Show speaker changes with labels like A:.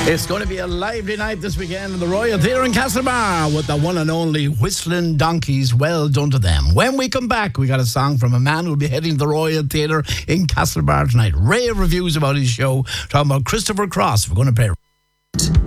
A: It's going to be a lively night this weekend in the Royal Theatre in Castlebar with the one and only Whistling Donkeys. Well done to them. When we come back, we got a song from a man who'll be heading to the Royal Theatre in Castlebar tonight. Rave reviews about his show, talking about Christopher Cross. We're going to play